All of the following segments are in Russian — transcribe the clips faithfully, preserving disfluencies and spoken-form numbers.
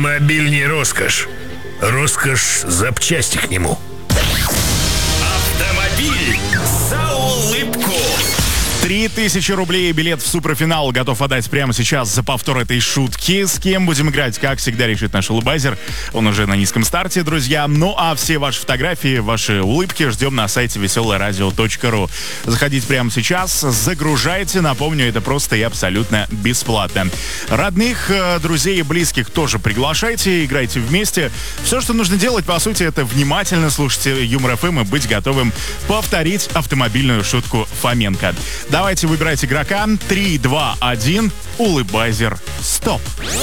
Автомобиль не роскошь. Роскошь запчасти к нему. Автомобиль за улыбку. Три тысячи рублей билет в суперфинал готов отдать прямо сейчас за повтор этой шутки. С кем будем играть, как всегда, решит наш улыбайзер. Он уже на низком старте, друзья. Ну а все ваши фотографии, ваши улыбки ждем на сайте веселое радио точка ру. Заходите прямо сейчас, загружайте. Напомню, это просто и абсолютно бесплатно. Родных, друзей и близких тоже приглашайте, играйте вместе. Все, что нужно делать, по сути, это внимательно слушать Юмор эф эм и быть готовым повторить автомобильную шутку Фоменко. Давайте выбирать игрока. три, два, один. Улыбайзер. Стоп.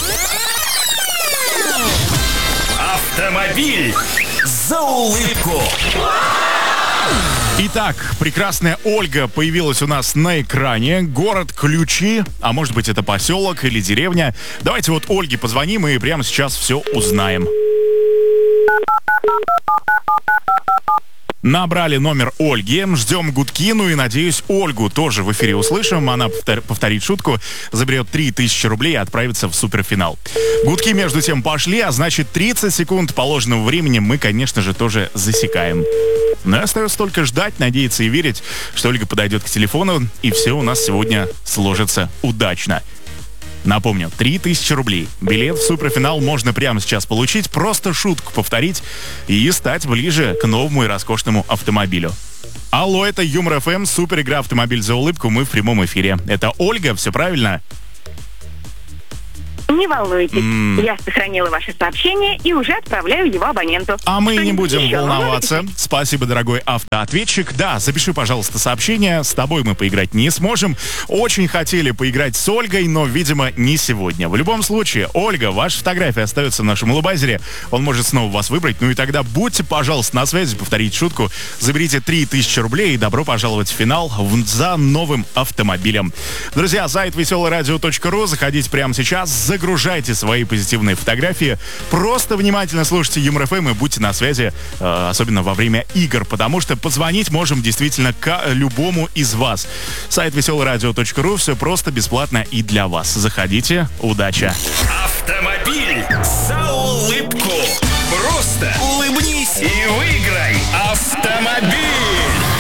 Автомобиль за улыбку. Итак, прекрасная Ольга появилась у нас на экране. Город Ключи, а может быть это поселок или деревня. Давайте вот Ольге позвоним и прямо сейчас все узнаем. Набрали номер Ольги, ждем гудки, ну и, надеюсь, Ольгу тоже в эфире услышим. Она повтор- повторит шутку, заберет три тысячи рублей и отправится в суперфинал. Гудки между тем пошли, а значит тридцать секунд положенного времени мы, конечно же, тоже засекаем. Но и остается только ждать, надеяться и верить, что Ольга подойдет к телефону, и все у нас сегодня сложится удачно. Напомню, три тысячи рублей. Билет в суперфинал можно прямо сейчас получить, просто шутку повторить и стать ближе к новому и роскошному автомобилю. Алло, это Юмор эф эм, супер игра «Автомобиль за улыбку», мы в прямом эфире. Это Ольга, все правильно? Не волнуйтесь, Mm. я сохранила ваше сообщение и уже отправляю его абоненту. А мы не будем еще волноваться. Спасибо, дорогой автоответчик. Да, запиши, пожалуйста, сообщение. С тобой мы поиграть не сможем. Очень хотели поиграть с Ольгой, но, видимо, не сегодня. В любом случае, Ольга, ваша фотография остается в нашем улыбайзере. Он может снова вас выбрать. Ну и тогда будьте, пожалуйста, на связи, повторите шутку. Заберите три тысячи рублей и добро пожаловать в финал в- за новым автомобилем. Друзья, сайт веселое радио точка ру. Заходите прямо сейчас, загружайте свои позитивные фотографии. Просто внимательно слушайте Юмор эф эм и будьте на связи, э, особенно во время игр, потому что позвонить можем действительно к любому из вас. Сайт веселое радио точка ру. Все просто, бесплатно и для вас. Заходите. Удачи! Автомобиль за улыбку. Просто улыбнись и выиграй автомобиль.